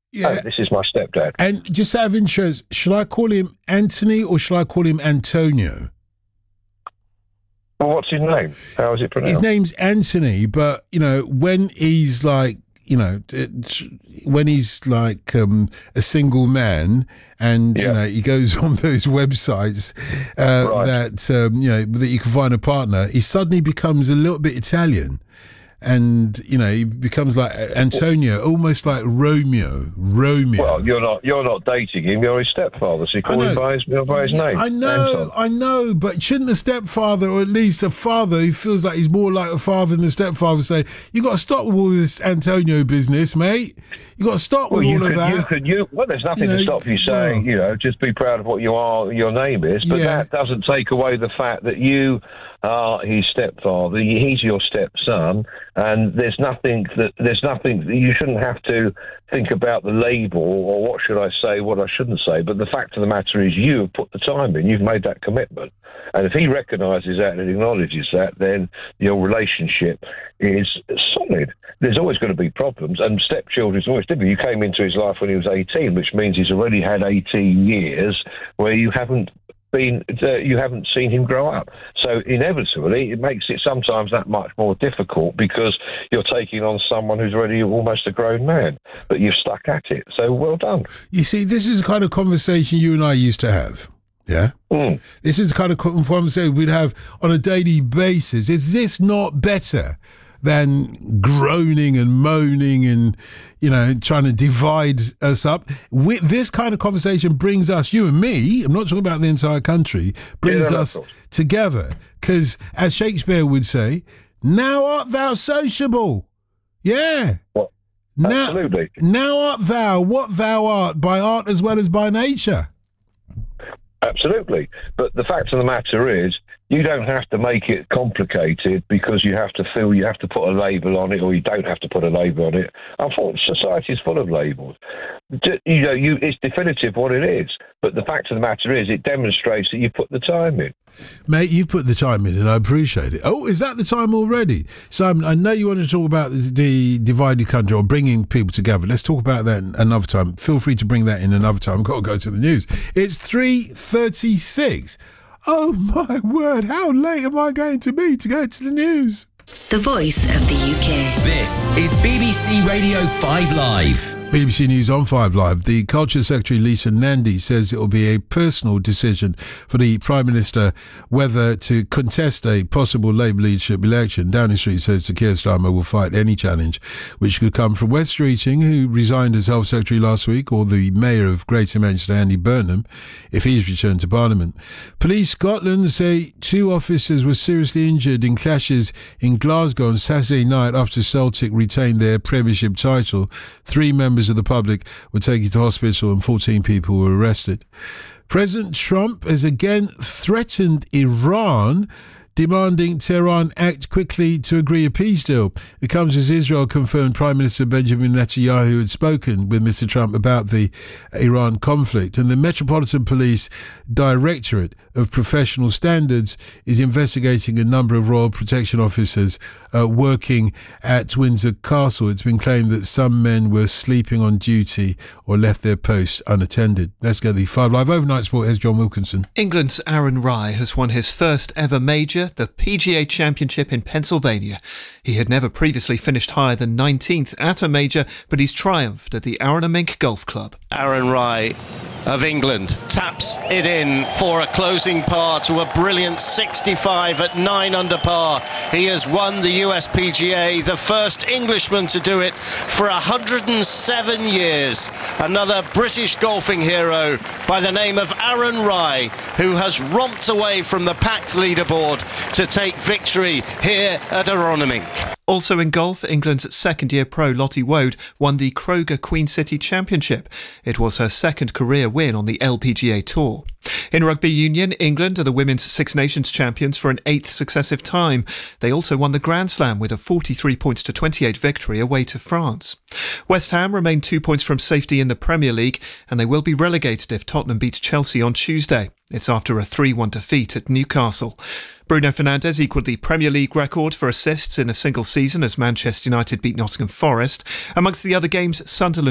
Yeah. this is my stepdad. And just out of interest, should I call him Anthony or should I call him Antonio? Well, what's his name? How is it pronounced? His name's Anthony, but, when he's like, when he's like a single man and, he goes on those websites that you can find a partner, he suddenly becomes a little bit Italian. And he becomes like Antonio, almost like Romeo. Well, you're not dating him. You're his stepfather, so you call him by his name. I know, but shouldn't a stepfather, or at least a father who feels like he's more like a father than a stepfather, say, "You got to stop with all this Antonio business, mate. You got to stop with all of that." Well, there's nothing to stop you saying, just be proud of what you are. Your name is, but that doesn't take away the fact that you are his stepfather. He's your stepson. And there's nothing that you shouldn't have to think about the label or what should I say, what I shouldn't say. But the fact of the matter is you have put the time in. You've made that commitment. And if he recognises that and acknowledges that, then your relationship is solid. There's always going to be problems. And stepchildren is always different. You came into his life when he was 18, which means he's already had 18 years where you haven't seen him grow up. So inevitably it makes it sometimes that much more difficult because you're taking on someone who's already almost a grown man, but you've stuck at it. So well done. You see, this is the kind of conversation you and I used to have. Yeah? This is the kind of conversation we'd have on a daily basis. Is this not better than groaning and moaning and, trying to divide us up? This kind of conversation brings us, you and me, I'm not talking about the entire country, brings us together. Because, as Shakespeare would say, now art thou sociable. Yeah. Well, absolutely. Now art thou what thou art, by art as well as by nature. Absolutely. But the fact of the matter is, you don't have to make it complicated because you have to feel you have to put a label on it, or you don't have to put a label on it. Unfortunately, society is full of labels. It's definitive what it is. But the fact of the matter is, it demonstrates that you put the time in. Mate, you've put the time in, and I appreciate it. Oh, is that the time already? Simon, I know you want to talk about the divided country or bringing people together. Let's talk about that another time. Feel free to bring that in another time. I've got to go to the news. It's 3:36. Oh, my word. How late am I going to be to go to the news? The voice of the UK. This is BBC Radio 5 Live. BBC News on 5 Live. The Culture Secretary Lisa Nandy says it will be a personal decision for the Prime Minister whether to contest a possible Labour leadership election. Downing Street says Sir Keir Starmer will fight any challenge which could come from Wes Streeting, who resigned as Health Secretary last week, or the Mayor of Greater Manchester, Andy Burnham, if he's returned to Parliament. Police Scotland say 2 officers were seriously injured in clashes in Glasgow on Saturday night after Celtic retained their Premiership title. 3 members of the public were taken to hospital and 14 people were arrested. President Trump has again threatened Iran, demanding Tehran act quickly to agree a peace deal. It comes as Israel confirmed Prime Minister Benjamin Netanyahu had spoken with Mr. Trump about the Iran conflict, and the Metropolitan Police Directorate of Professional Standards is investigating a number of Royal Protection officers working at Windsor Castle. It's been claimed that some men were sleeping on duty or left their posts unattended. Let's go to the 5 Live Overnight Sport. Here's John Wilkinson. England's Aaron Rai has won his first ever major, the PGA Championship in Pennsylvania. He had never previously finished higher than 19th at a major, but he's triumphed at the Arranamink Golf Club. Aaron Rai of England taps it in for a closing par to a brilliant 65 at 9 under par. He has won the US PGA, the first Englishman to do it for 107 years. Another British golfing hero by the name of Aaron Rai, who has romped away from the packed leaderboard to take victory here at Arranamink. Also in golf, England's second-year pro Lottie Woad won the Kroger Queen City Championship. It was her second career win on the LPGA Tour. In rugby union, England are the Women's Six Nations champions for an 8th successive time. They also won the Grand Slam with a 43-28 victory away to France. West Ham remain 2 points from safety in the Premier League, and they will be relegated if Tottenham beats Chelsea on Tuesday. It's after a 3-1 defeat at Newcastle. Bruno Fernandes equalled the Premier League record for assists in a single season as Manchester United beat Nottingham Forest. Amongst the other games, Sunderland